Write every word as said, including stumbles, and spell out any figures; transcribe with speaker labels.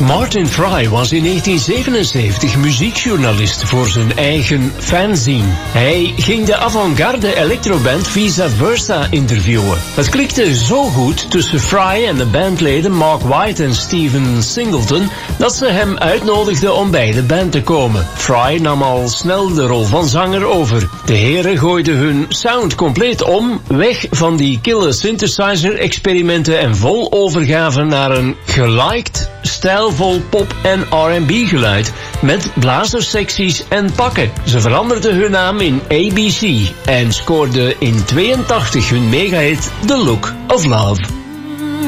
Speaker 1: Martin Fry was in negentien zevenenzeventig muziekjournalist voor zijn eigen fanzine. Hij ging de avant-garde electroband Vice Versa interviewen. Het klikte zo goed tussen Fry en de bandleden Mark White en Steven Singleton dat ze hem uitnodigden om bij de band te komen. Fry nam al snel de rol van zanger over. De heren gooiden hun sound compleet om, weg van die kille synthesizer-experimenten en vol overgave naar een geliked, stijlvol pop- en R en B-geluid met blazerssecties en pakken. Ze veranderden hun naam in A B C en scoorden in tweeëntachtig hun megahit The Look of Love.